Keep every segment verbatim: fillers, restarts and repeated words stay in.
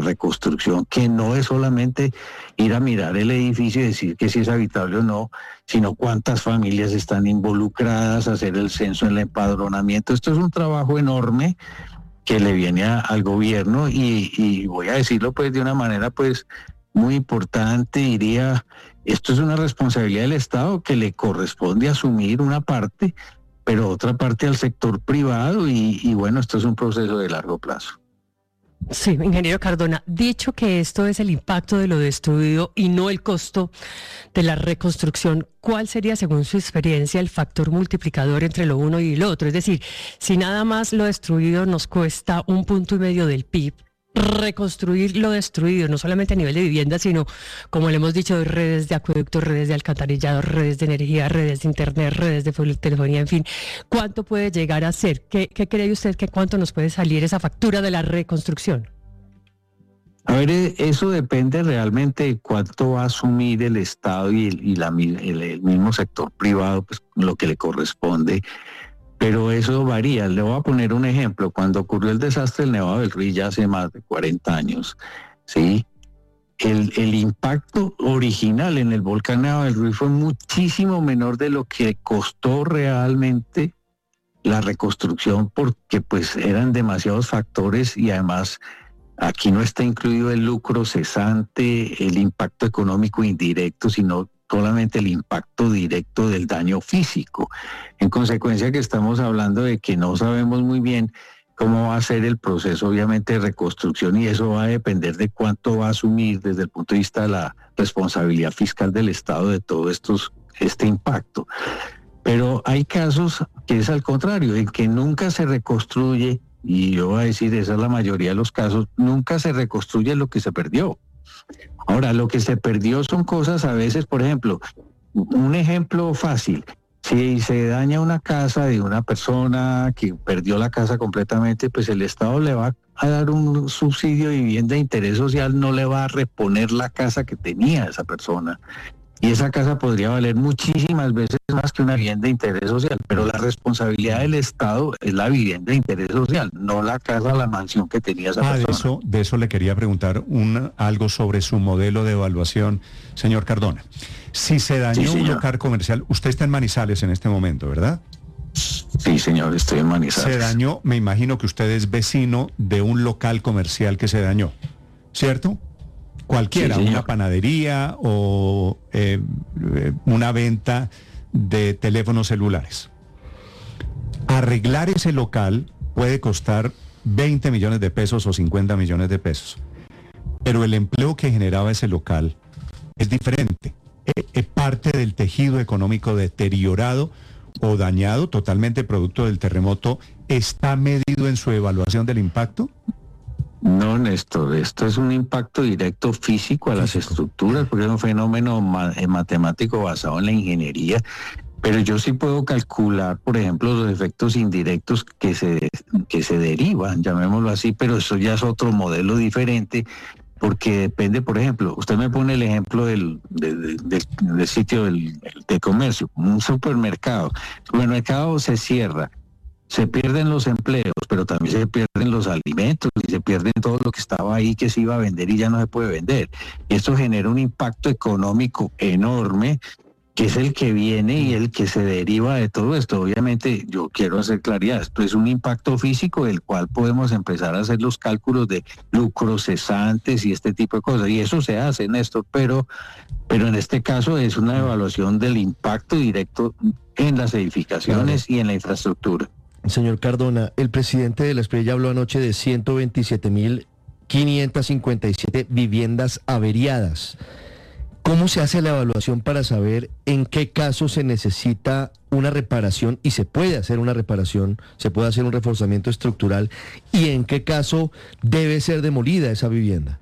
reconstrucción, que no es solamente ir a mirar el edificio y decir que si es habitable o no, sino cuántas familias están involucradas, hacer el censo, el empadronamiento. Esto es un trabajo enorme que le viene a, al gobierno y, y voy a decirlo pues de una manera pues muy importante, diría, esto es una responsabilidad del Estado que le corresponde asumir una parte, pero otra parte al sector privado y, y bueno, esto es un proceso de largo plazo. Sí, ingeniero Cardona, dicho que esto es el impacto de lo destruido y no el costo de la reconstrucción, ¿cuál sería, según su experiencia, el factor multiplicador entre lo uno y lo otro? Es decir, si nada más lo destruido nos cuesta un punto y medio del P I B, reconstruir lo destruido, no solamente a nivel de vivienda, sino, como le hemos dicho, redes de acueductos, redes de alcantarillado, redes de energía, redes de internet, redes de telefonía, en fin, ¿cuánto puede llegar a ser? ¿Qué, qué cree usted que cuánto nos puede salir esa factura de la reconstrucción? A ver, eso depende realmente de cuánto va a asumir el Estado y el, y la, el, el mismo sector privado, pues lo que le corresponde. Pero eso varía. Le voy a poner un ejemplo. Cuando ocurrió el desastre del Nevado del Ruiz ya hace más de cuarenta años, ¿sí? El, el impacto original en el volcán Nevado del Ruiz fue muchísimo menor de lo que costó realmente la reconstrucción, porque pues eran demasiados factores y además aquí no está incluido el lucro cesante, el impacto económico indirecto, sino solamente el impacto directo del daño físico. En consecuencia que estamos hablando de que no sabemos muy bien cómo va a ser el proceso, obviamente, de reconstrucción, y eso va a depender de cuánto va a asumir desde el punto de vista de la responsabilidad fiscal del Estado de todo estos, este impacto. Pero hay casos que es al contrario, en que nunca se reconstruye, y yo voy a decir, esa es la mayoría de los casos, nunca se reconstruye lo que se perdió. Ahora, lo que se perdió son cosas a veces, por ejemplo, un ejemplo fácil, si se daña una casa de una persona que perdió la casa completamente, pues el Estado le va a dar un subsidio de vivienda de interés social, no le va a reponer la casa que tenía esa persona. Y esa casa podría valer muchísimas veces más que una vivienda de interés social, pero la responsabilidad del Estado es la vivienda de interés social, no la casa, la mansión que tenía esa ah, persona. De eso, de eso le quería preguntar un, algo sobre su modelo de evaluación, señor Cardona. Si se dañó sí, un local comercial, usted está en Manizales en este momento, ¿verdad? Sí, señor, estoy en Manizales. Se dañó, me imagino que usted es vecino de un local comercial que se dañó, ¿cierto? Cualquiera, sí, una panadería o eh, una venta de teléfonos celulares. Arreglar ese local puede costar veinte millones de pesos o cincuenta millones de pesos, pero el empleo que generaba ese local es diferente. Es parte del tejido económico deteriorado o dañado totalmente producto del terremoto. ¿Está medido en su evaluación del impacto? No, Néstor, esto es un impacto directo físico a las físico. estructuras, porque es un fenómeno ma- matemático basado en la ingeniería, pero yo sí puedo calcular, por ejemplo, los efectos indirectos que se, que se derivan, llamémoslo así, pero eso ya es otro modelo diferente, porque depende, por ejemplo, usted me pone el ejemplo del, de, de, de, del sitio del, de comercio, un supermercado. El supermercado se cierra. Se pierden los empleos, pero también se pierden los alimentos y se pierden todo lo que estaba ahí que se iba a vender y ya no se puede vender. Y esto genera un impacto económico enorme, que es el que viene y el que se deriva de todo esto. Obviamente, yo quiero hacer claridad, esto es un impacto físico del cual podemos empezar a hacer los cálculos de lucros cesantes y este tipo de cosas. Y eso se hace, Néstor, pero, pero en este caso es una evaluación del impacto directo en las edificaciones y en la infraestructura. Señor Cardona, el presidente de la S P R E ya habló anoche de ciento veintisiete mil quinientas cincuenta y siete viviendas averiadas. ¿Cómo se hace la evaluación para saber en qué caso se necesita una reparación y se puede hacer una reparación, se puede hacer un reforzamiento estructural y en qué caso debe ser demolida esa vivienda?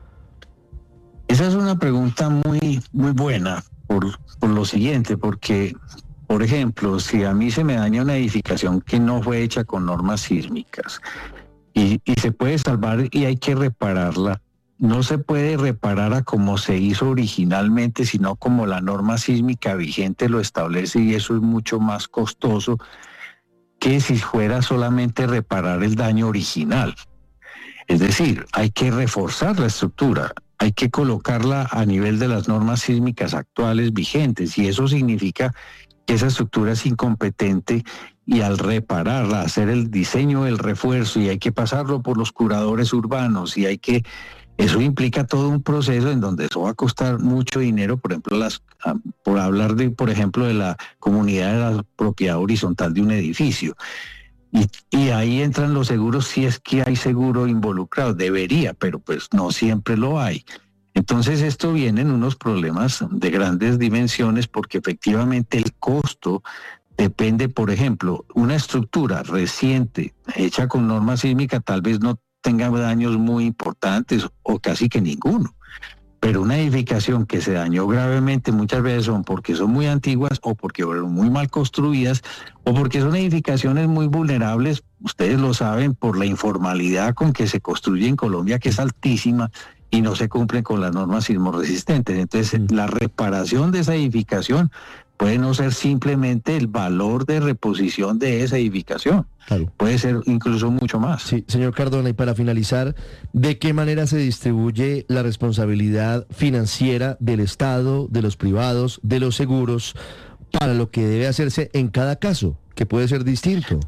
Esa es una pregunta muy, muy buena por, por lo siguiente, porque... Por ejemplo, si a mí se me daña una edificación que no fue hecha con normas sísmicas y, y se puede salvar y hay que repararla, no se puede reparar a como se hizo originalmente, sino como la norma sísmica vigente lo establece, y eso es mucho más costoso que si fuera solamente reparar el daño original. Es decir, hay que reforzar la estructura, hay que colocarla a nivel de las normas sísmicas actuales vigentes, y eso significa que esa estructura es incompetente, y al repararla, hacer el diseño del refuerzo, y hay que pasarlo por los curadores urbanos, y hay que... Eso implica todo un proceso en donde eso va a costar mucho dinero, por ejemplo, las, por hablar de, por ejemplo, de la comunidad de la propiedad horizontal de un edificio. Y, y ahí entran los seguros, si es que hay seguro involucrado, debería, pero pues no siempre lo hay. Entonces esto viene en unos problemas de grandes dimensiones, porque efectivamente el costo depende, por ejemplo, una estructura reciente hecha con norma sísmica tal vez no tenga daños muy importantes o casi que ninguno, pero una edificación que se dañó gravemente muchas veces son porque son muy antiguas o porque fueron muy mal construidas o porque son edificaciones muy vulnerables, ustedes lo saben, por la informalidad con que se construye en Colombia, que es altísima, y no se cumplen con las normas sismorresistentes. Entonces, mm. la reparación de esa edificación puede no ser simplemente el valor de reposición de esa edificación. Claro. Puede ser incluso mucho más. Sí, señor Cardona, y para finalizar, ¿de qué manera se distribuye la responsabilidad financiera del Estado, de los privados, de los seguros, para lo que debe hacerse en cada caso, que puede ser distinto?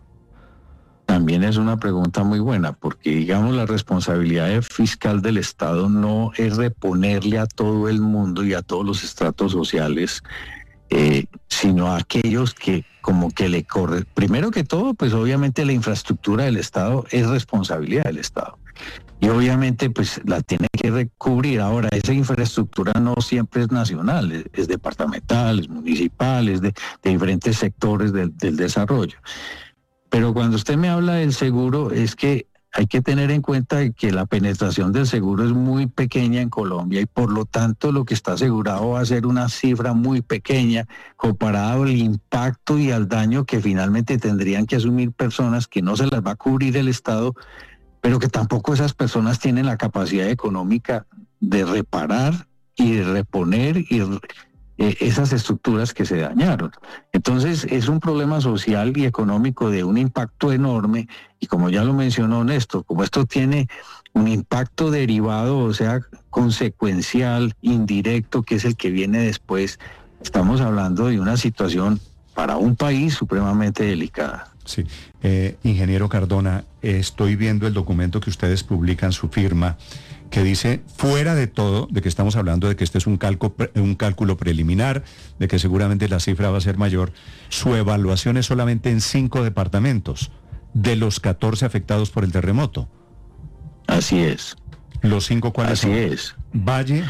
También es una pregunta muy buena, porque digamos la responsabilidad fiscal del Estado no es reponerle a todo el mundo y a todos los estratos sociales, eh, sino a aquellos que como que le corre. Primero que todo, pues obviamente la infraestructura del Estado es responsabilidad del Estado. Y obviamente pues la tiene que recubrir. Ahora, esa infraestructura no siempre es nacional, es, es departamental, es municipal, es de, de diferentes sectores del, del desarrollo. Pero cuando usted me habla del seguro, es que hay que tener en cuenta que la penetración del seguro es muy pequeña en Colombia, y por lo tanto lo que está asegurado va a ser una cifra muy pequeña comparado al impacto y al daño que finalmente tendrían que asumir personas que no se las va a cubrir el Estado, pero que tampoco esas personas tienen la capacidad económica de reparar y de reponer y eh, esas estructuras que se dañaron. Entonces es un problema social y económico de un impacto enorme, y como ya lo mencionó Néstor, como esto tiene un impacto derivado, o sea, consecuencial, indirecto, que es el que viene después, estamos hablando de una situación para un país supremamente delicada. Sí, eh, ingeniero Cardona, eh, estoy viendo el documento que ustedes publican, su firma, que dice, fuera de todo, de que estamos hablando de que este es un cálculo, un cálculo preliminar, de que seguramente la cifra va a ser mayor, su evaluación es solamente en cinco departamentos, de los catorce afectados por el terremoto. Así es. ¿Los cinco cuáles Así son? Así es. Valle.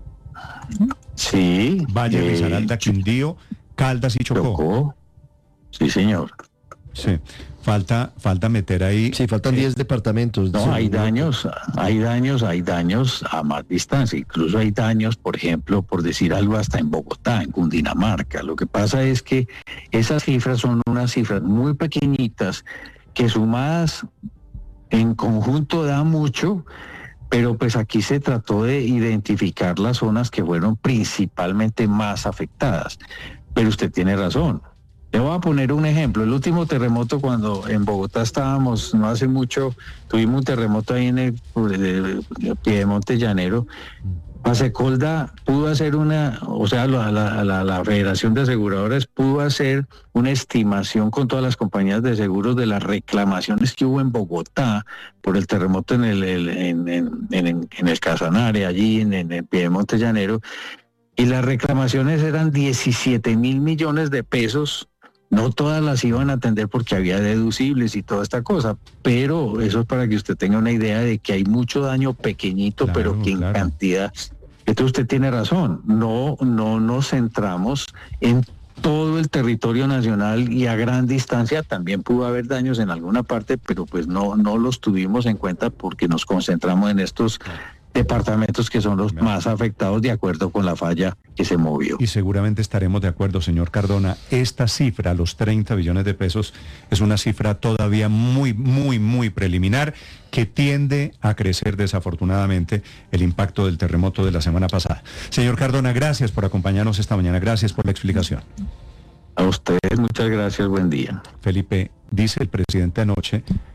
Sí. Valle, eh, Risaralda, Quindío, Caldas y Chocó. Chocó. Sí, señor. Sí, falta, falta meter ahí. Sí, faltan diez eh, departamentos. No, hay daños, hay daños, hay daños a más distancia. Incluso hay daños, por ejemplo, por decir algo, hasta en Bogotá, en Cundinamarca. Lo que pasa es que esas cifras son unas cifras muy pequeñitas que sumadas en conjunto da mucho, pero pues aquí se trató de identificar las zonas que fueron principalmente más afectadas. Pero usted tiene razón. Le voy a poner un ejemplo. El último terremoto, cuando en Bogotá estábamos, no hace mucho, tuvimos un terremoto ahí en el, el, el Piedemonte Llanero. Pasecolda pudo hacer una, o sea, la, la, la, la Federación de Aseguradoras pudo hacer una estimación con todas las compañías de seguros de las reclamaciones que hubo en Bogotá por el terremoto en el, el, en, en, en, en el Casanare, allí en, en el Piedemonte Llanero, y las reclamaciones eran diecisiete mil millones de pesos. No todas las iban a atender porque había deducibles y toda esta cosa, pero eso es para que usted tenga una idea de que hay mucho daño pequeñito, claro, pero que en claro. cantidad. Entonces usted tiene razón, no, no nos centramos en todo el territorio nacional, y a gran distancia también pudo haber daños en alguna parte, pero pues no, no los tuvimos en cuenta porque nos concentramos en estos departamentos que son los más afectados de acuerdo con la falla que se movió. Y seguramente estaremos de acuerdo, señor Cardona, esta cifra, los treinta billones de pesos, es una cifra todavía muy, muy, muy preliminar, que tiende a crecer desafortunadamente el impacto del terremoto de la semana pasada. Señor Cardona, gracias por acompañarnos esta mañana, gracias por la explicación. A ustedes muchas gracias, buen día. Felipe, dice el presidente anoche,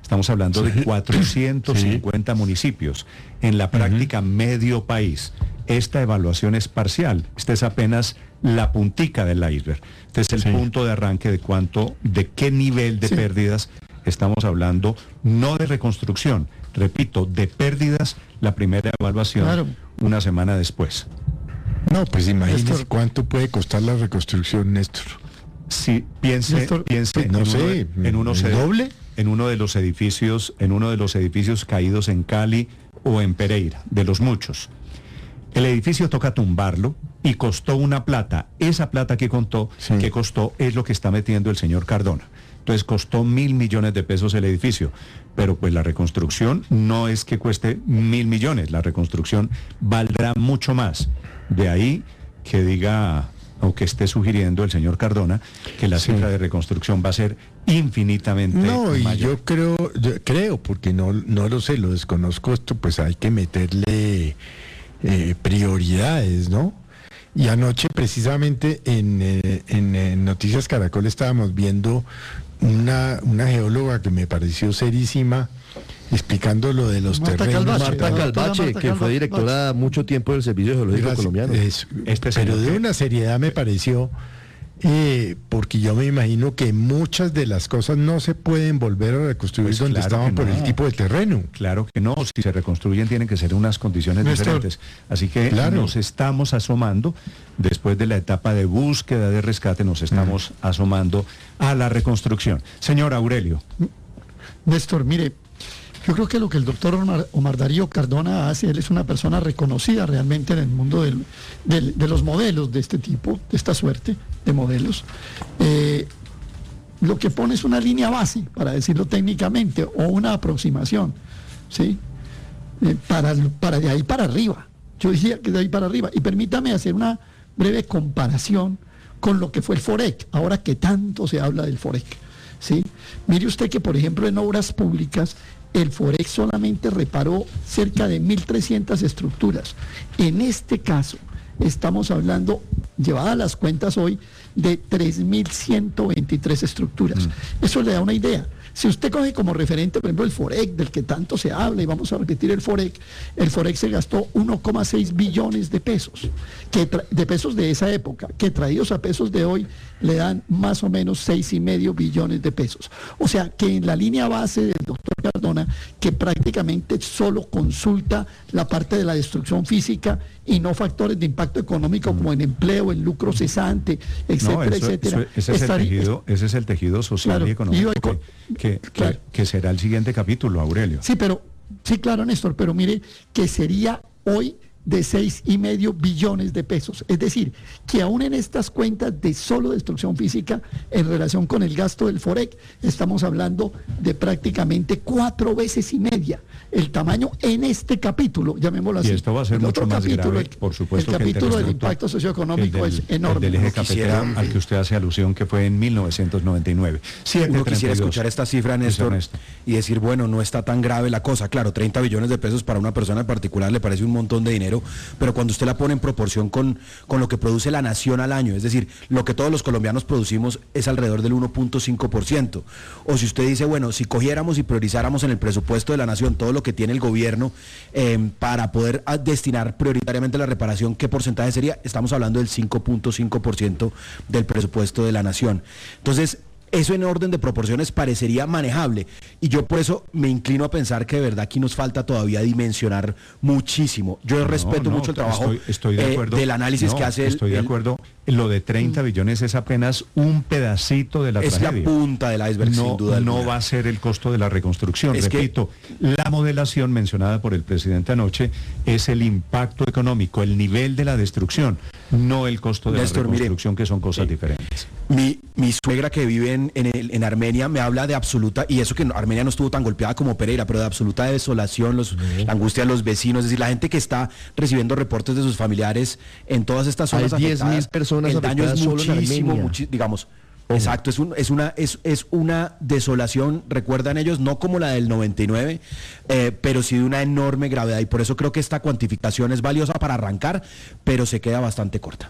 Estamos hablando de cuatrocientos cincuenta sí. municipios, en la práctica uh-huh. medio país. Esta evaluación es parcial, esta es apenas la puntica del iceberg. Este es el sí. punto de arranque de cuánto, de qué nivel de sí. pérdidas estamos hablando, no de reconstrucción, repito, de pérdidas, la primera evaluación claro. una semana después. No, pues imagínese cuánto puede costar la reconstrucción, Néstor. Sí, piense, Néstor, piense no en, sé, uno, en uno ¿el doble? En uno de los edificios, en uno de los edificios caídos en Cali o en Pereira, de los muchos. El edificio toca tumbarlo y costó una plata. Esa plata que contó, sí. que costó, es lo que está metiendo el señor Cardona. Entonces costó mil millones de pesos el edificio. Pero pues la reconstrucción no es que cueste mil millones, la reconstrucción valdrá mucho más. De ahí que diga, o que esté sugiriendo el señor Cardona, que la sí. cifra de reconstrucción va a ser infinitamente no, y mayor. yo creo, yo creo, porque no, no lo sé, lo desconozco esto, pues hay que meterle eh, prioridades, ¿no? Y anoche precisamente en, eh, en, en Noticias Caracol estábamos viendo una, una geóloga que me pareció serísima, explicando lo de los Marta terrenos. Calvache, Marta Calvache, Marta que fue directora mucho tiempo del Servicio Geológico Colombiano. Es, este pero de una seriedad me pareció, eh, porque yo me imagino que muchas de las cosas no se pueden volver a reconstruir pues donde claro estaban por no. el tipo de terreno. Claro que no, si se reconstruyen tienen que ser unas condiciones Néstor, diferentes. Así que claro. nos estamos asomando, después de la etapa de búsqueda, de rescate, nos estamos mm. asomando a la reconstrucción. Señor Aurelio. Néstor, mire, yo creo que lo que el doctor Omar, Omar Darío Cardona hace, él es una persona reconocida realmente en el mundo del, del, de los modelos de este tipo, de esta suerte de modelos. Eh, lo que pone es una línea base, para decirlo técnicamente, o una aproximación, ¿sí? Eh, para, para de ahí para arriba. Yo decía que de ahí para arriba. Y permítame hacer una breve comparación con lo que fue el FOREC, ahora que tanto se habla del FOREC, ¿sí? Mire usted que, por ejemplo, en obras públicas, el FOREC solamente reparó cerca de mil trescientas estructuras. En este caso, estamos hablando, llevadas las cuentas hoy, de tres mil ciento veintitrés estructuras. Mm. Eso le da una idea. Si usted coge como referente, por ejemplo, el FOREC, del que tanto se habla, y vamos a repetir el FOREC, el FOREC se gastó uno coma seis billones de pesos, que de pesos de esa época, que traídos a pesos de hoy le dan más o menos seis y medio billones de pesos. O sea, que en la línea base del doctor Cardona, que prácticamente solo consulta la parte de la destrucción física y no factores de impacto económico como en empleo, en lucro cesante, etcétera, no, eso, etcétera. Eso, ese, es el tejido, ese es el tejido social claro, y económico y que, que, claro. que, que será el siguiente capítulo, Aurelio. Sí, pero, sí, claro, Néstor, pero mire que sería hoy de seis y medio billones de pesos. Es decir, que aún en estas cuentas de solo destrucción física, en relación con el gasto del FOREC, estamos hablando de prácticamente cuatro veces y media el tamaño en este capítulo, llamémoslo así. Y esto va a ser el mucho más capítulo, grave, por supuesto. El capítulo que el del impacto socioeconómico del, es enorme. El del eje cafetero al que usted hace alusión, que fue en mil novecientos noventa y nueve. Siete, Uno quisiera escuchar esta cifra, Néstor, y decir, bueno, no está tan grave la cosa. Claro, treinta billones de pesos para una persona en particular le parece un montón de dinero, pero cuando usted la pone en proporción con, con lo que produce la nación al año, es decir, lo que todos los colombianos producimos es alrededor del uno punto cinco por ciento. O si usted dice, bueno, si cogiéramos y priorizáramos en el presupuesto de la nación todo lo que tiene el gobierno eh, para poder a, destinar prioritariamente la reparación, ¿qué porcentaje sería? Estamos hablando del cinco punto cinco por ciento del presupuesto de la nación. Entonces, eso en orden de proporciones parecería manejable, y yo por eso me inclino a pensar que de verdad aquí nos falta todavía dimensionar muchísimo. Yo no, respeto no, mucho el trabajo estoy, estoy de acuerdo, eh, del análisis no, que hace el... Estoy de acuerdo, lo de treinta billones es apenas un pedacito de la es tragedia. Es la punta del iceberg, no, sin duda. No alguna. va a ser el costo de la reconstrucción. Es Repito, que... la modelación mencionada por el presidente anoche es el impacto económico, el nivel de la destrucción, no el costo de Néstor, la reconstrucción, mire, que son cosas sí. diferentes. Mi, mi suegra que vive en, en, el, en Armenia me habla de absoluta, y eso que no, Armenia no estuvo tan golpeada como Pereira, pero de absoluta desolación, los, uh-huh. la angustia de los vecinos, es decir, la gente que está recibiendo reportes de sus familiares en todas estas zonas Hay diez mil personas el daño es muchísimo, en muchi, digamos, uh-huh. exacto, es, un, es, una, es, es una desolación, recuerdan ellos, no como la del noventa y nueve, eh, pero sí de una enorme gravedad, y por eso creo que esta cuantificación es valiosa para arrancar, pero se queda bastante corta.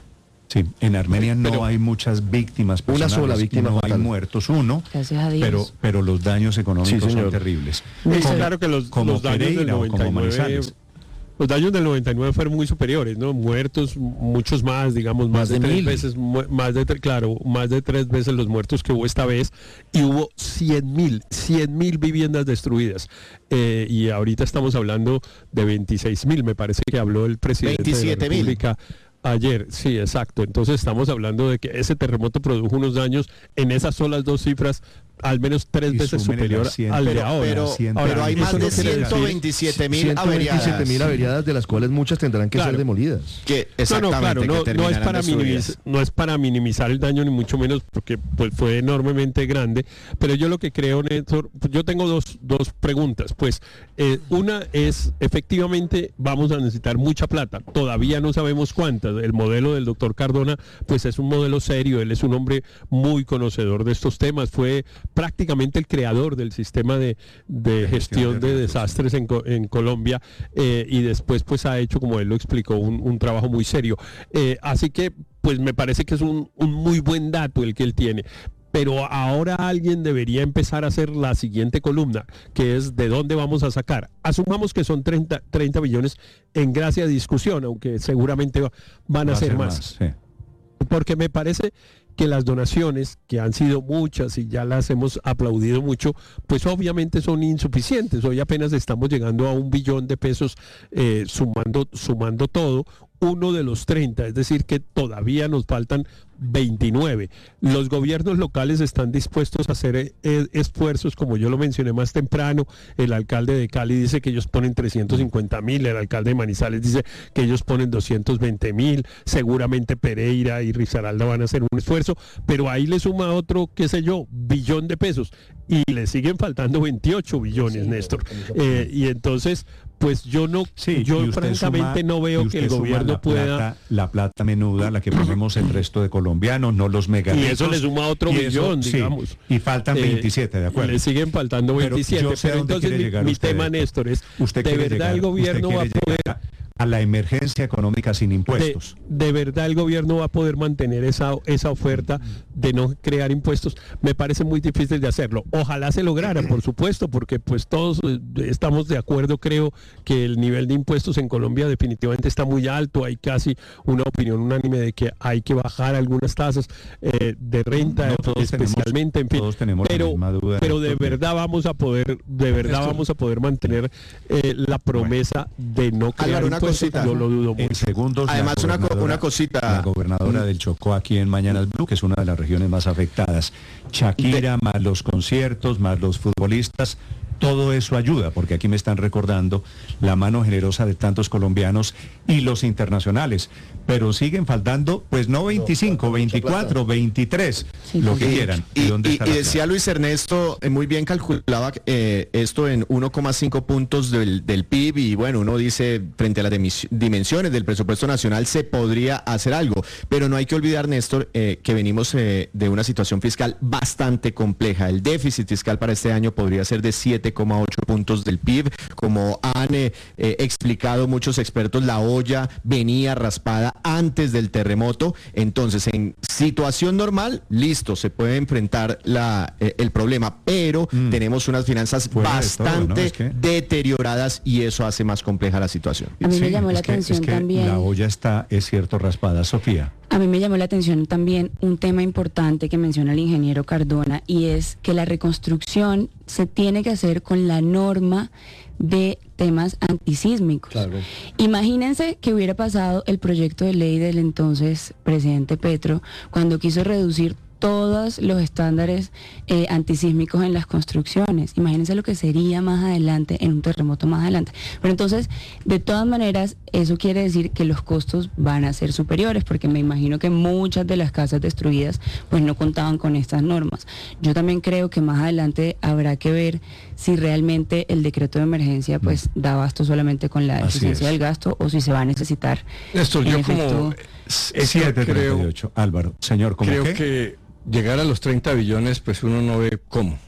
Sí, en Armenia no pero hay muchas víctimas personales, una sola víctima no fatal. hay muertos, uno, Gracias a Dios. pero pero los daños económicos Sí, señor. son terribles. Es Como- claro que los, como los daños del Pereira o como noventa y nueve, Manizales. los daños del noventa y nueve fueron muy superiores, ¿no? Muertos, muchos más, digamos, más, Más de, de tres mil. veces, mu- más de tre- claro, más de tres veces los muertos que hubo esta vez, y hubo cien mil, cien mil viviendas destruidas. Eh, y ahorita estamos hablando de veintiséis mil, me parece que habló el presidente veintisiete de la mil. República. Ayer, sí, exacto. Entonces estamos hablando de que ese terremoto produjo unos daños en esas solas dos cifras, al menos tres Y veces súmenle superior las cien, al de Pero, ahora. pero, cien pero hay eso más no de quiere decir- ciento veintisiete mil ciento veintisiete mil averiadas. averiadas, de las cuales muchas tendrán que Claro. ser demolidas. Que No, no, exactamente, claro, que no, no es terminarán para destruidas. minimizar, no es para minimizar el daño ni mucho menos porque pues fue enormemente grande, pero yo lo que creo, Néstor, yo tengo dos, dos preguntas, pues eh, una es efectivamente vamos a necesitar mucha plata, todavía no sabemos cuántas, el modelo del doctor Cardona pues es un modelo serio, él es un hombre muy conocedor de estos temas, fue prácticamente el creador del sistema de, de gestión de desastres en, Co- en Colombia eh, y después pues ha hecho, como él lo explicó, un, un trabajo muy serio. Eh, así que pues me parece que es un, un muy buen dato el que él tiene. Pero ahora alguien debería empezar a hacer la siguiente columna, que es de dónde vamos a sacar. Asumamos que son treinta, treinta billones en gracia de discusión, aunque seguramente va- van a, Va a ser, ser más. sí. Porque me parece que las donaciones, que han sido muchas y ya las hemos aplaudido mucho, pues obviamente son insuficientes. Hoy apenas estamos llegando a un billón de pesos eh, sumando, sumando todo, uno de los treinta, es decir que todavía nos faltan veintinueve. Los gobiernos locales están dispuestos a hacer eh, esfuerzos, como yo lo mencioné más temprano. El alcalde de Cali dice que ellos ponen trescientos cincuenta mil, el alcalde de Manizales dice que ellos ponen doscientos veinte mil, seguramente Pereira y Risaralda van a hacer un esfuerzo, pero ahí le suma otro, qué sé yo, billón de pesos, y le siguen faltando veintiocho billones, sí, Néstor. Eh, y entonces, pues yo no, Sí, yo y usted francamente suma- no y veo usted que el suma gobierno la pueda... plata, la plata menuda, la que ponemos el resto de colombianos, no los mega Y ricos. eso le suma otro Y eso, billón, sí, digamos. y faltan Eh, veintisiete, de acuerdo. Le siguen faltando Pero veintisiete, yo pero, sé a dónde entonces quiere mi, llegar mi usted, tema, Héctor. Néstor, es, Usted ¿de quiere verdad llegar- el gobierno usted va a quiere poder... llegar a la emergencia económica sin De, impuestos? de verdad el gobierno va a poder mantener esa, esa oferta de no crear impuestos? Me parece muy difícil de hacerlo. Ojalá se lograra, por supuesto, porque pues todos eh, estamos de acuerdo, creo que el nivel de impuestos en Colombia definitivamente está muy alto. Hay casi una opinión unánime de que hay que bajar algunas tasas eh, de renta, No, todos especialmente, tenemos- en fin. todos tenemos la pero, misma duda, pero de Héctor, de- verdad vamos a poder, de verdad Esto- vamos a poder mantener eh, la promesa de no crear Álvaro, una impuestos. cosita. Yo lo dudo mucho. En segundos, la Además, una, co- gobernadora- una cosita. La gobernadora del Chocó aquí en Mañanas Blue, que es una de las regiones más afectadas. Shakira, más los conciertos, más los futbolistas, todo eso ayuda, porque aquí me están recordando la mano generosa de tantos colombianos y los internacionales. Pero siguen faltando, pues no veinticinco, veinticuatro, veintitrés, Sí, lo que Y- quieran. Y, dónde y- está y la decía plata? Luis Ernesto, eh, muy bien calculaba eh, esto en uno coma cinco puntos del, del P I B, y bueno, uno dice, frente a las dimis- dimensiones del presupuesto nacional se podría hacer algo, pero no hay que olvidar, Néstor, eh, que venimos eh, de una situación fiscal bastante compleja. El déficit fiscal para este año podría ser de siete coma ocho puntos del P I B. Como han eh, eh, explicado muchos expertos, la olla venía raspada antes del terremoto. Entonces, en situación normal, listo, se puede enfrentar la, eh, el problema, pero Mm. tenemos unas finanzas Fuera de todo, bastante ¿no? Es que- deterioradas, y eso hace más compleja la situación. A mí me llamó es la que- atención es que también. La olla está, es cierto, raspada, Sofía. A mí me llamó la atención también un tema importante que menciona el ingeniero Cardona, y es que la reconstrucción se tiene que hacer con la norma de temas antisísmicos. Claro. Imagínense que hubiera pasado el proyecto de ley del entonces presidente Petro cuando quiso reducir todos los estándares eh, antisísmicos en las construcciones. Imagínense lo que sería más adelante, en un terremoto más adelante. Pero entonces, de todas maneras, eso quiere decir que los costos van a ser superiores, porque me imagino que muchas de las casas destruidas pues no contaban con estas normas. Yo también creo que más adelante habrá que ver si realmente el decreto de emergencia pues da abasto solamente con la Así eficiencia es. del gasto, o si se va a necesitar Néstor, en yo efecto, como siete treinta y ocho. Álvaro, señor, ¿cómo creo qué? que llegar a los treinta billones, pues uno no ve cómo.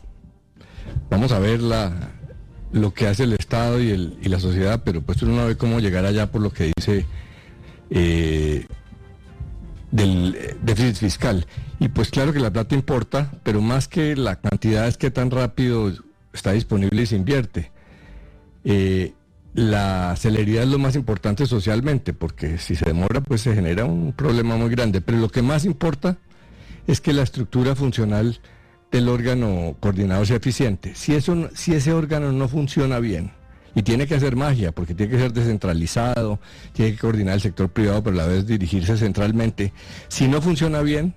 Vamos a ver la, lo que hace el Estado y, el, y la sociedad, pero pues uno no ve cómo llegar allá por lo que dice eh, del eh, déficit fiscal. Y pues claro que la plata importa, pero más que la cantidad es que tan rápido está disponible y se invierte. Eh, la celeridad es lo más importante socialmente, porque si se demora pues se genera un problema muy grande, pero lo que más importa es que la estructura funcional del órgano coordinador sea eficiente. Si, eso, si ese órgano no funciona bien, y tiene que hacer magia, porque tiene que ser descentralizado, tiene que coordinar el sector privado, pero a la vez dirigirse centralmente. Si no funciona bien,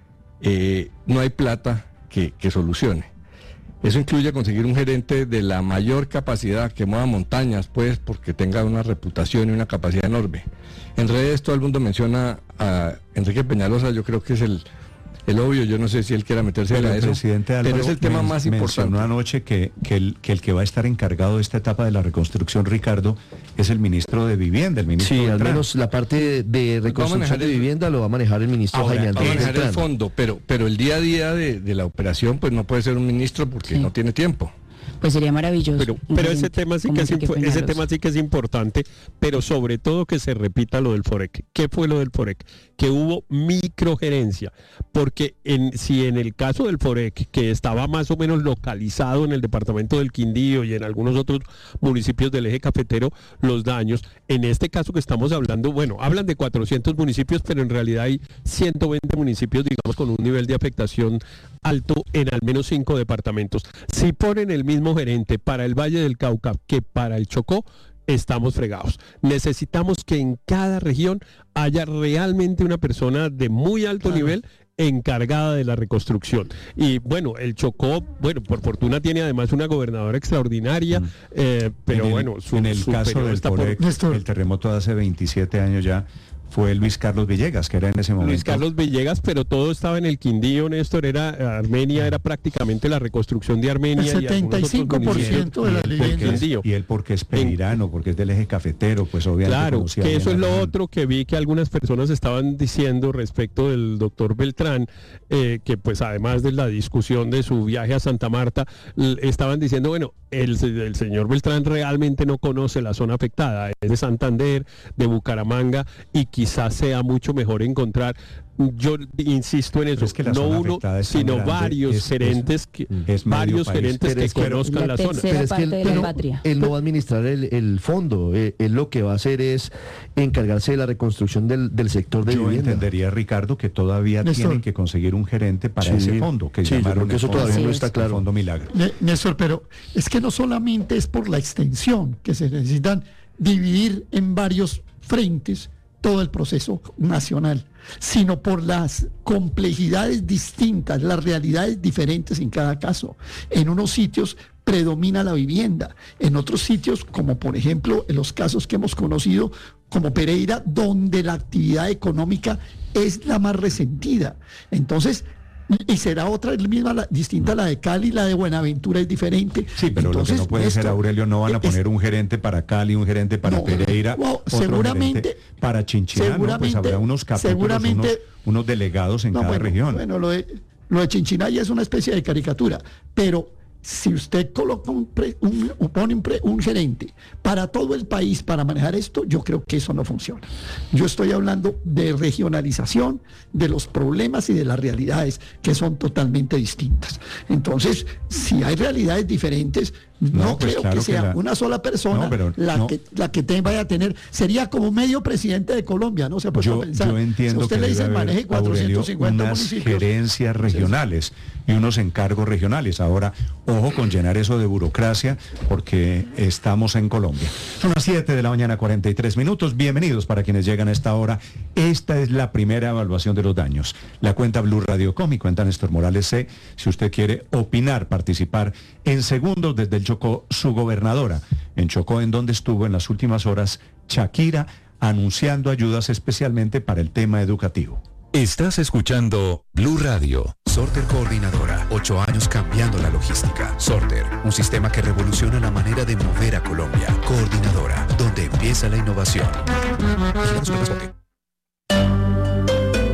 eh, no hay plata que, que solucione. Eso incluye conseguir un gerente de la mayor capacidad, que mueva montañas, pues, porque tenga una reputación y una capacidad enorme. En redes todo el mundo menciona a Enrique Peñalosa, yo creo que es el... El obvio, yo no sé si él quiera meterse en eso, presidente Álvaro, pero es el tema men, más importante. Mencionó anoche que, que, el, que el que va a estar encargado de esta etapa de la reconstrucción, Ricardo, es el ministro de Vivienda, el ministro Sí, Beltrán. al menos la parte de, de reconstrucción de el, vivienda lo va a manejar el ministro ahora, Jaime Andrés Va a manejar Beltrán. el fondo, pero, pero el día a día de, de la operación, pues no puede ser un ministro porque sí. no tiene tiempo. Pues sería maravilloso. Pero, pero ese tema sí que es ese tema sí que es importante, pero sobre todo que se repita lo del Forec. ¿Qué fue lo del Forec? Que hubo microgerencia, porque en, si en el caso del Forec, que estaba más o menos localizado en el departamento del Quindío y en algunos otros municipios del eje cafetero, los daños, en este caso que estamos hablando, bueno, hablan de cuatrocientos municipios, pero en realidad hay ciento veinte municipios, digamos, con un nivel de afectación alto en al menos cinco departamentos. Si ponen el mismo gerente para el Valle del Cauca que para el Chocó, estamos fregados. Necesitamos que en cada región haya realmente una persona de muy alto claro. nivel encargada de la reconstrucción. Y bueno, el Chocó, bueno, por fortuna tiene además una gobernadora extraordinaria, mm. eh, pero en el, bueno, su, en el su caso del Forec, por... el terremoto de hace veintisiete años ya, fue Luis Carlos Villegas, que era en ese momento. Luis Carlos Villegas, pero todo estaba en el Quindío, Néstor, era Armenia, era prácticamente la reconstrucción de Armenia. El setenta y cinco por ciento de la vivienda. Y él porque es perirano, porque es del eje cafetero, pues obviamente. Claro, que eso es lo otro que vi que algunas personas estaban diciendo respecto del doctor Beltrán, eh, que pues además de la discusión de su viaje a Santa Marta, estaban diciendo, bueno, el, el señor Beltrán realmente no conoce la zona afectada, es de Santander, de Bucaramanga, y quizás sea mucho mejor encontrar, yo insisto en eso, es que no uno, sino grande, varios es, gerentes que, es varios gerentes que conozcan la, la zona. Pero es que él, pero, él no va a administrar el, el fondo, él, él lo que va a hacer es encargarse de la reconstrucción del, del sector de yo vivienda. Yo entendería, Ricardo, que todavía Néstor. tienen que conseguir un gerente para sí, ese fondo, que sí, llamaron que eso fondo, todavía sí, no está claro. El Fondo Milagro. Néstor, pero es que no solamente es por la extensión que se necesitan dividir en varios frentes todo el proceso nacional, sino por las complejidades distintas, las realidades diferentes en cada caso. En unos sitios predomina la vivienda, en otros sitios, como por ejemplo en los casos que hemos conocido, como Pereira, donde la actividad económica es la más resentida. Entonces, y será otra misma, la, distinta a la de Cali, la de Buenaventura es diferente. Sí, pero Entonces, lo que no puede esto, ser, Aurelio, no van a poner es, un gerente para Cali, un gerente para no, Pereira, no, otro seguramente, para Chinchiná, ¿no? Pues habrá unos capítulos, seguramente, unos, unos delegados en no, cada bueno, región. Bueno, lo de, lo de Chinchiná ya es una especie de caricatura, pero si usted coloca un, pre, un, pone un, pre, un gerente para todo el país para manejar esto, yo creo que eso no funciona. Yo estoy hablando de regionalización, de los problemas y de las realidades que son totalmente distintas. Entonces, si hay realidades diferentes, no, no pues creo claro que sea que la... una sola persona no, pero, la, no. que, la que te vaya a tener. Sería como medio presidente de Colombia, ¿no? Se ha puesto yo, a pensar. Yo entiendo si usted que le dice maneje cuatrocientos cincuenta unas municipios. gerencias regionales y unos encargos regionales. Ahora, ojo con llenar eso de burocracia, porque estamos en Colombia. Son las siete de la mañana, cuarenta y tres minutos. Bienvenidos para quienes llegan a esta hora. Esta es la primera evaluación de los daños. La cuenta Blue Radio Com y cuenta Néstor Morales C. Si usted quiere opinar, participar en segundos desde el Chocó, su gobernadora en Chocó, en donde estuvo en las últimas horas Shakira, anunciando ayudas especialmente para el tema educativo. Estás escuchando Blue Radio. Sorter Coordinadora, ocho años cambiando la logística. Sorter, un sistema que revoluciona la manera de mover a Colombia. Coordinadora, donde empieza la innovación.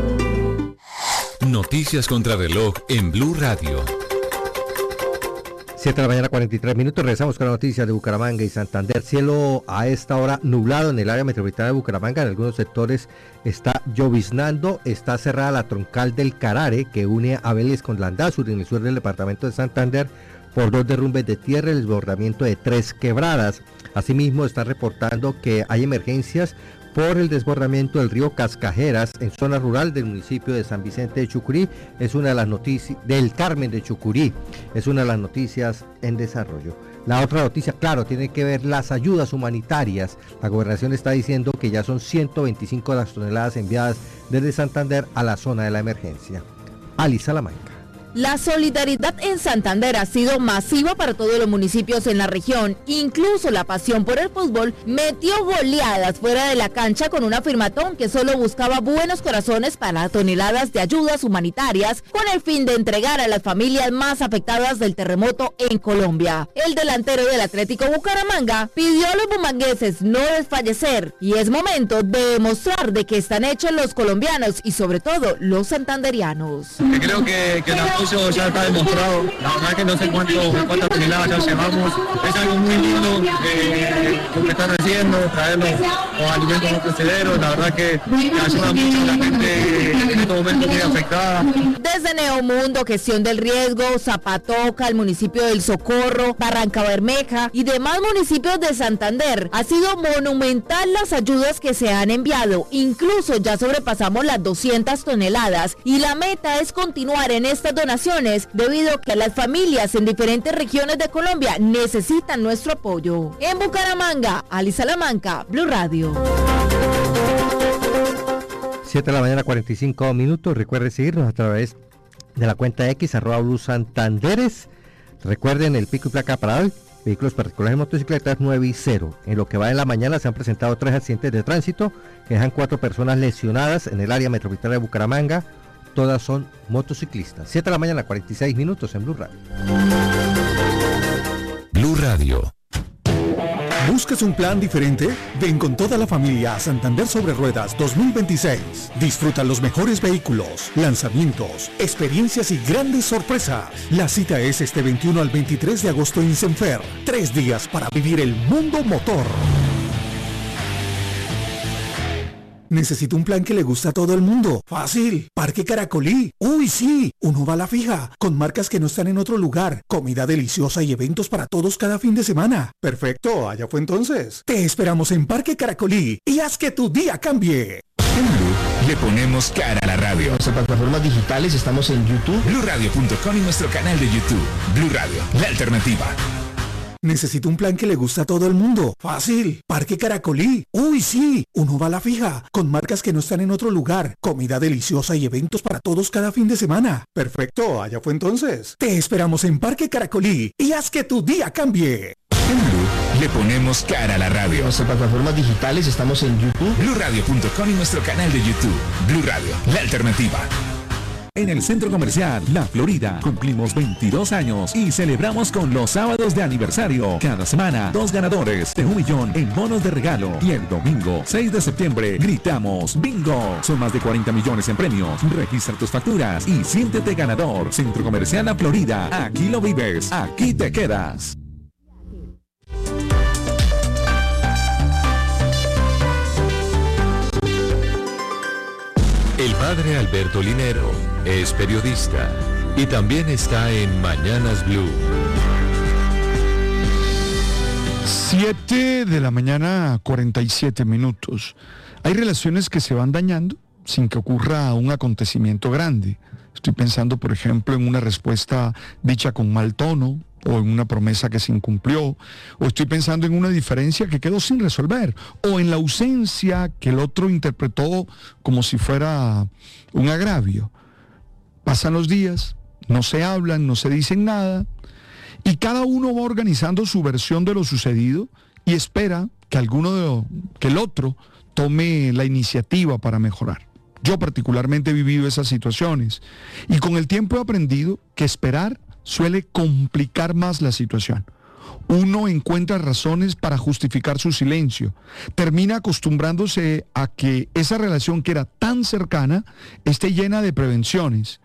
Noticias contra reloj en Blue Radio. siete de la mañana, cuarenta y tres minutos. Regresamos con la noticia de Bucaramanga y Santander. Cielo a esta hora nublado en el área metropolitana de Bucaramanga. En algunos sectores está lloviznando. Está cerrada la troncal del Carare, que une a Vélez con Landazuri en el sur del departamento de Santander, por dos derrumbes de tierra y el desbordamiento de tres quebradas. Asimismo, están reportando que hay emergencias por el desbordamiento del río Cascajeras en zona rural del municipio de San Vicente de Chucurí. Es una de las noticias del Carmen de Chucurí, es una de las noticias en desarrollo. La otra noticia, claro, tiene que ver las ayudas humanitarias. La gobernación está diciendo que ya son ciento veinticinco las toneladas enviadas desde Santander a la zona de la emergencia. Ali Salamanca. La solidaridad en Santander ha sido masiva para todos los municipios en la región. Incluso la pasión por el fútbol metió goleadas fuera de la cancha con una firmatón que solo buscaba buenos corazones para toneladas de ayudas humanitarias con el fin de entregar a las familias más afectadas del terremoto en Colombia. El delantero del Atlético Bucaramanga pidió a los bumangueses no desfallecer y es momento de demostrar de qué están hechos los colombianos y sobre todo los santanderianos. Creo que, que la Eso ya está demostrado, la verdad que no sé cuánto, cuántas toneladas ya llevamos, es algo muy lindo eh, lo que están haciendo, traernos los alimentos no perecederos, la verdad que, que ayuda mucho a la gente en este momento muy afectada. Desde Neomundo, Gestión del Riesgo, Zapatoca, el municipio del Socorro, Barranca Bermeja y demás municipios de Santander, ha sido monumental las ayudas que se han enviado, incluso ya sobrepasamos las doscientas toneladas y la meta es continuar en estas donaciones debido a que las familias en diferentes regiones de Colombia necesitan nuestro apoyo. En Bucaramanga, Ali Salamanca, Blue Radio. siete de la mañana, cuarenta y cinco minutos. Recuerde seguirnos a través de la cuenta X, arroba Blue Santanderes. Recuerden el pico y placa para hoy. Vehículos particulares y motocicletas nueve y cero. En lo que va de la mañana se han presentado tres accidentes de tránsito que dejan cuatro personas lesionadas en el área metropolitana de Bucaramanga. Todas son motociclistas. siete de la mañana, cuarenta y seis minutos en Blue Radio. Blue Radio. ¿Buscas un plan diferente? Ven con toda la familia a Santander Sobre Ruedas dos mil veintiséis. Disfruta los mejores vehículos, lanzamientos, experiencias y grandes sorpresas. La cita es este veintiuno al veintitrés de agosto en Senfer. Tres días para vivir el mundo motor. Necesito un plan que le guste a todo el mundo. Fácil. Parque Caracolí. Uy, sí. Uno va a la fija. Con marcas que no están en otro lugar. Comida deliciosa y eventos para todos cada fin de semana. Perfecto. Allá fue entonces. Te esperamos en Parque Caracolí y haz que tu día cambie. En Blue le ponemos cara a la radio. En nuestras plataformas digitales estamos en YouTube. blue radio punto com y nuestro canal de YouTube. Blue Radio, la alternativa. Necesito un plan que le guste a todo el mundo. Fácil. Parque Caracolí. Uy, sí. Uno va a la fija. Con marcas que no están en otro lugar. Comida deliciosa y eventos para todos cada fin de semana. Perfecto. Allá fue entonces. Te esperamos en Parque Caracolí y haz que tu día cambie. En Blue le ponemos cara a la radio. En nuestras plataformas digitales estamos en YouTube. blue radio punto com y nuestro canal de YouTube. Blue Radio, la alternativa. En el Centro Comercial La Florida cumplimos veintidós años y celebramos con los sábados de aniversario. Cada semana, dos ganadores de un millón en bonos de regalo. Y el domingo, seis de septiembre, gritamos ¡Bingo! Son más de cuarenta millones en premios. Registra tus facturas y siéntete ganador. Centro Comercial La Florida. Aquí lo vives, aquí te quedas. El padre Alberto Linero es periodista y también está en Mañanas Blue. siete de la mañana, cuarenta y siete minutos. Hay relaciones que se van dañando sin que ocurra un acontecimiento grande. Estoy pensando, por ejemplo, en una respuesta dicha con mal tono, o en una promesa que se incumplió, o estoy pensando en una diferencia que quedó sin resolver, o en la ausencia que el otro interpretó como si fuera un agravio. Pasan los días, no se hablan, no se dicen nada, y cada uno va organizando su versión de lo sucedido y espera que alguno de lo, que el otro tome la iniciativa para mejorar. Yo particularmente he vivido esas situaciones y con el tiempo he aprendido que esperar suele complicar más la situación. Uno encuentra razones para justificar su silencio. Termina acostumbrándose a que esa relación que era tan cercana esté llena de prevenciones,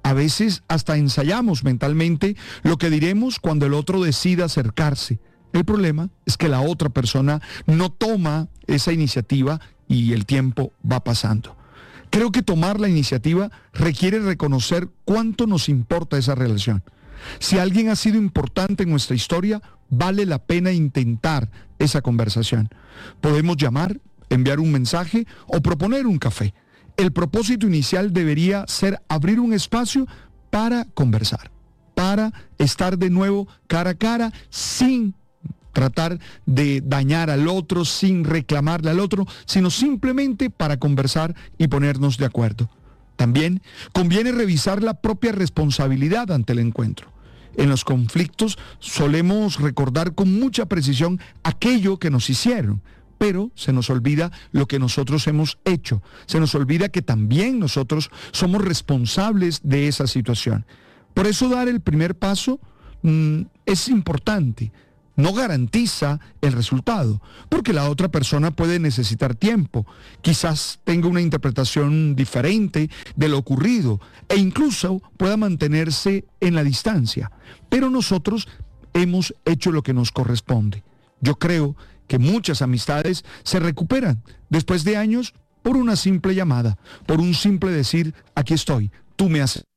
A veces hasta ensayamos mentalmente lo que diremos cuando el otro decida acercarse. El problema es que la otra persona no toma esa iniciativa y el tiempo va pasando. Creo que tomar la iniciativa requiere reconocer cuánto nos importa esa relación. Si alguien ha sido importante en nuestra historia, vale la pena intentar esa conversación. Podemos llamar, enviar un mensaje o proponer un café. El propósito inicial debería ser abrir un espacio para conversar, para estar de nuevo cara a cara sin tratar de dañar al otro, sin reclamarle al otro, sino simplemente para conversar y ponernos de acuerdo. También conviene revisar la propia responsabilidad ante el encuentro. En los conflictos solemos recordar con mucha precisión aquello que nos hicieron, pero se nos olvida lo que nosotros hemos hecho. Se nos olvida que también nosotros somos responsables de esa situación. Por eso dar el primer paso mmm, es importante. No garantiza el resultado, porque la otra persona puede necesitar tiempo, quizás tenga una interpretación diferente de lo ocurrido e incluso pueda mantenerse en la distancia. Pero nosotros hemos hecho lo que nos corresponde. Yo creo que muchas amistades se recuperan después de años por una simple llamada, por un simple decir, aquí estoy, tú me haces.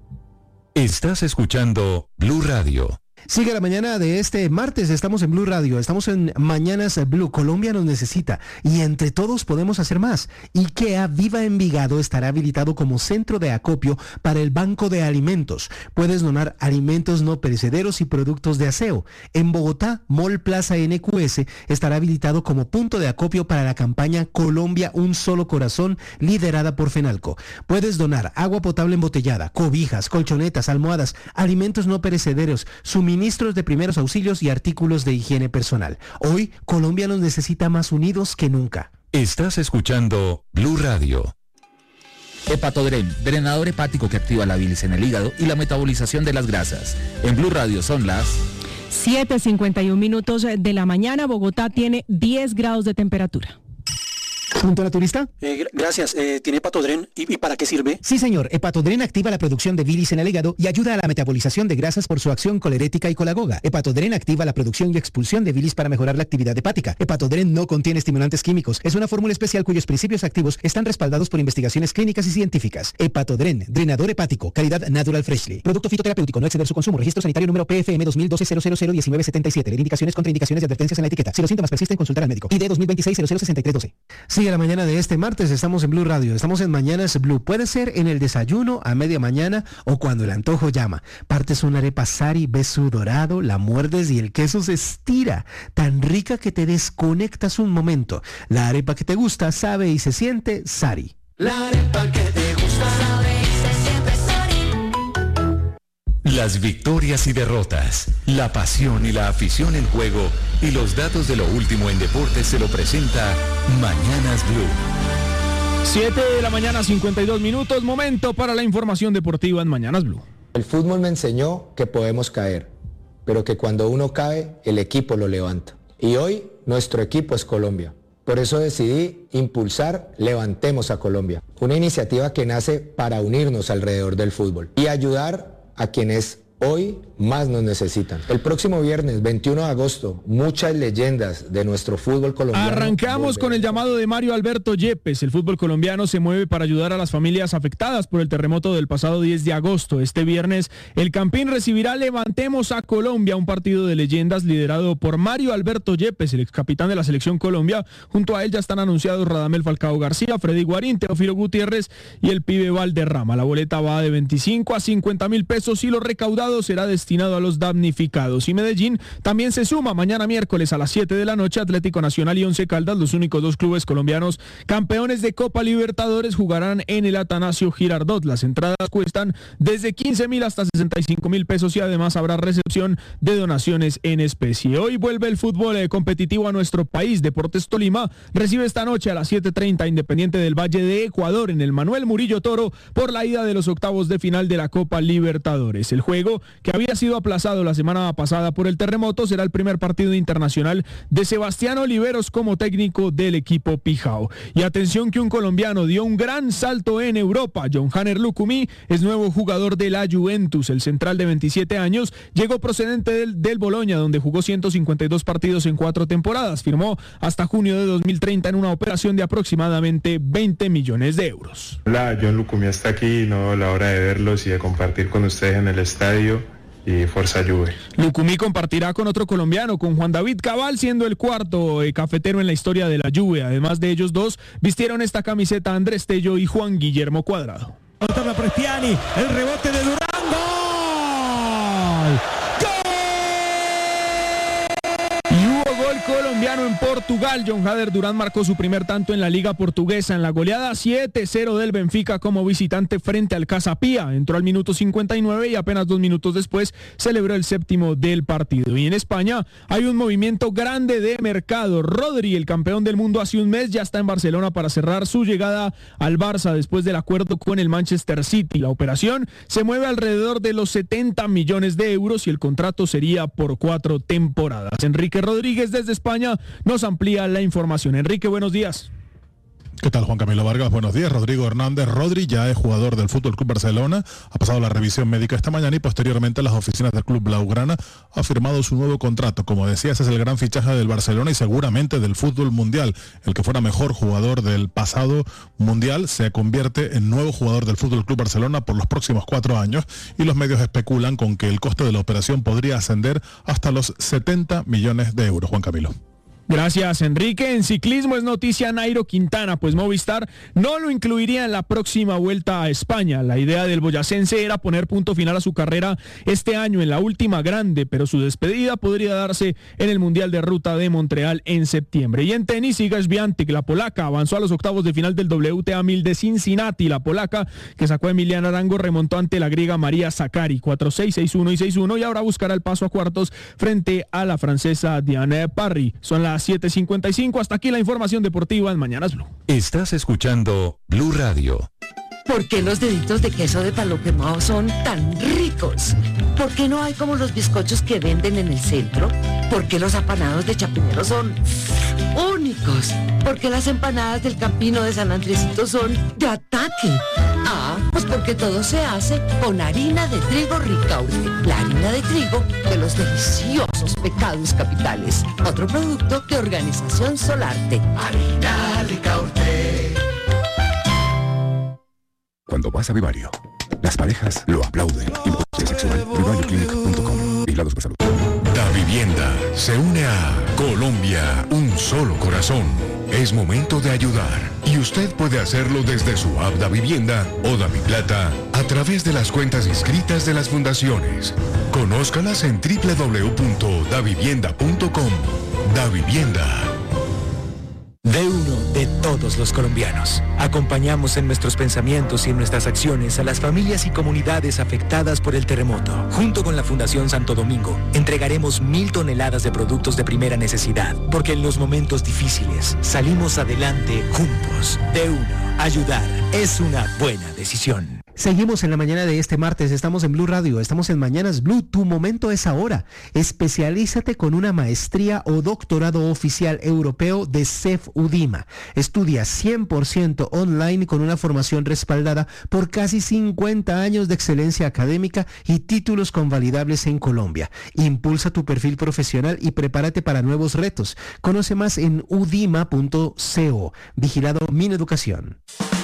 Estás escuchando Blue Radio. Sigue la mañana de este martes, estamos en Blue Radio, estamos en Mañanas Blue. Colombia nos necesita y entre todos podemos hacer más. IKEA Viva Envigado estará habilitado como centro de acopio para el banco de alimentos. Puedes donar alimentos no perecederos y productos de aseo. En Bogotá, Mall Plaza N Q S estará habilitado como punto de acopio para la campaña Colombia Un Solo Corazón, liderada por FENALCO. Puedes donar agua potable embotellada, cobijas, colchonetas, almohadas, alimentos no perecederos, suministros Ministros de primeros auxilios y artículos de higiene personal. Hoy, Colombia nos necesita más unidos que nunca. Estás escuchando Blue Radio. Hepatodren, drenador hepático que activa la bilis en el hígado y la metabolización de las grasas. En Blue Radio son las siete cincuenta y un minutos de la mañana. Bogotá tiene diez grados de temperatura. ¿Punto naturista? Eh, gracias. Eh, ¿Tiene Hepatodren? ¿Y, ¿Y para qué sirve? Sí, señor. Hepatodren activa la producción de bilis en el hígado y ayuda a la metabolización de grasas por su acción colerética y colagoga. Hepatodren activa la producción y expulsión de bilis para mejorar la actividad hepática. Hepatodren no contiene estimulantes químicos. Es una fórmula especial cuyos principios activos están respaldados por investigaciones clínicas y científicas. Hepatodren, drenador hepático, calidad Natural Freshly. Producto fitoterapéutico, no exceder su consumo. Registro sanitario número P F M dos mil doce cero cero cero diecinueve setenta y siete. Leer indicaciones, contraindicaciones y advertencias en la etiqueta. Si los síntomas persisten, consultar al médico. I D dos mil veintiséis cero cero sesenta y tres doce. Sigue la mañana de este martes, estamos en Blue Radio, estamos en Mañanas Blue. Puede ser en el desayuno, a media mañana o cuando el antojo llama. Partes una arepa Sari, ves su dorado, la muerdes y el queso se estira. Tan rica que te desconectas un momento. La arepa que te gusta sabe y se siente Sari. La arepa que te gusta sabe y se siente Sari. Las victorias y derrotas, la pasión y la afición en juego y los datos de lo último en deportes se lo presenta Mañanas Blue. siete de la mañana, cincuenta y dos minutos, momento para la información deportiva en Mañanas Blue. El fútbol me enseñó que podemos caer, pero que cuando uno cae, el equipo lo levanta. Y hoy nuestro equipo es Colombia. Por eso decidí impulsar Levantemos a Colombia, una iniciativa que nace para unirnos alrededor del fútbol y ayudar a quienes hoy más nos necesitan. El próximo viernes, veintiuno de agosto, muchas leyendas de nuestro fútbol colombiano. Arrancamos con el llamado de Mario Alberto Yepes. El fútbol colombiano se mueve para ayudar a las familias afectadas por el terremoto del pasado diez de agosto. Este viernes, el Campín recibirá Levantemos a Colombia, un partido de leyendas liderado por Mario Alberto Yepes, el ex capitán de la Selección Colombia. Junto a él ya están anunciados Radamel Falcao García, Freddy Guarín, Teófilo Gutiérrez y el pibe Valderrama. La boleta va de veinticinco a cincuenta mil pesos y lo recaudado será destinado a los damnificados. Y Medellín también se suma mañana miércoles a las siete de la noche. Atlético Nacional y Once Caldas, los únicos dos clubes colombianos campeones de Copa Libertadores, jugarán en el Atanasio Girardot. Las entradas cuestan desde quince mil hasta sesenta y cinco mil pesos y además habrá recepción de donaciones en especie. Hoy vuelve el fútbol eh, competitivo a nuestro país. Deportes Tolima recibe esta noche a las siete treinta Independiente del Valle de Ecuador en el Manuel Murillo Toro por la ida de los octavos de final de la Copa Libertadores. El juego partido que había sido aplazado la semana pasada por el terremoto será el primer partido internacional de Sebastián Oliveros como técnico del equipo Pijao. Y atención que un colombiano dio un gran salto en Europa. John-Hanner Lukumi es nuevo jugador de la Juventus. El central de veintisiete años llegó procedente del, del Boloña, donde jugó ciento cincuenta y dos partidos en cuatro temporadas. Firmó hasta junio de dos mil treinta en una operación de aproximadamente veinte millones de euros. Hola, John Lukumi está aquí, no la hora de verlos y de compartir con ustedes en el estadio. Y Forza Juve. Lukumi compartirá con otro colombiano, con Juan David Cabal, siendo el cuarto eh, cafetero en la historia de la Juve. Además de ellos dos, vistieron esta camiseta Andrés Tello y Juan Guillermo Cuadrado. Otra Prestiani, el rebote de Durán, ¡gol! Y hubo gol colombiano en Portugal. John-Hanner Durán marcó su primer tanto en la Liga Portuguesa en la goleada siete cero del Benfica como visitante frente al Casa Pia. Entró al minuto cincuenta y nueve y apenas dos minutos después celebró el séptimo del partido. Y en España hay un movimiento grande de mercado. Rodri, el campeón del mundo hace un mes, ya está en Barcelona para cerrar su llegada al Barça después del acuerdo con el Manchester City. La operación se mueve alrededor de los setenta millones de euros y el contrato sería por cuatro temporadas. Enrique Rodríguez desde España nos amplía la información. Enrique, buenos días. ¿Qué tal, Juan Camilo Vargas? Buenos días. Rodrigo Hernández Rodri ya es jugador del Fútbol Club Barcelona, ha pasado la revisión médica esta mañana y posteriormente las oficinas del Club Blaugrana ha firmado su nuevo contrato. Como decías, es el gran fichaje del Barcelona y seguramente del fútbol mundial. El que fuera mejor jugador del pasado mundial se convierte en nuevo jugador del Fútbol Club Barcelona por los próximos cuatro años y los medios especulan con que el coste de la operación podría ascender hasta los setenta millones de euros. Juan Camilo. Gracias, Enrique. En ciclismo es noticia Nairo Quintana, pues Movistar no lo incluiría en la próxima Vuelta a España. La idea del boyacense era poner punto final a su carrera este año en la última grande, pero su despedida podría darse en el Mundial de Ruta de Montreal en septiembre. Y en tenis, Iga Świątek, la polaca, avanzó a los octavos de final del W T A mil de Cincinnati. La polaca, que sacó a Emiliana Arango, remontó ante la griega María Sakkari, cuatro seis, seis uno y seis uno, y ahora buscará el paso a cuartos frente a la francesa Diane Parry. Son las siete cincuenta y cinco. Hasta aquí la información deportiva en Mañanas Blue. Estás escuchando Blue Radio. ¿Por qué los deditos de queso de palo quemado son tan ricos? ¿Por qué no hay como los bizcochos que venden en el centro? ¿Por qué los apanados de Chapinero son únicos? ¿Por qué las empanadas del Campino de San Andresito son de ataque? Ah, pues porque todo se hace con harina de trigo Ricaurte, la harina de trigo de los deliciosos pecados capitales. Otro producto de Organización Solarte. Harina Ricaurte. Cuando vas a Vivario, las parejas lo aplauden. Impulso sexual, vivario clinic punto com. Vigilados por salud. Da Vivienda se une a Colombia, un solo corazón. Es momento de ayudar y usted puede hacerlo desde su app Da Vivienda o Da Mi Plata a través de las cuentas inscritas de las fundaciones. Conózcalas en doble u doble u doble u punto da vivienda punto com. Da Vivienda. De uno de todos los colombianos. Acompañamos en nuestros pensamientos y en nuestras acciones a las familias y comunidades afectadas por el terremoto. Junto con la Fundación Santo Domingo, entregaremos mil toneladas de productos de primera necesidad, porque en los momentos difíciles salimos adelante juntos. De uno, ayudar es una buena decisión. Seguimos en la mañana de este martes, estamos en Blue Radio, estamos en Mañanas Blue, tu momento es ahora. Especialízate con una maestría o doctorado oficial europeo de C E F UDIMA. Estudia cien por ciento online con una formación respaldada por casi cincuenta años de excelencia académica y títulos convalidables en Colombia. Impulsa tu perfil profesional y prepárate para nuevos retos. Conoce más en udima punto co. Vigilado Mineducación.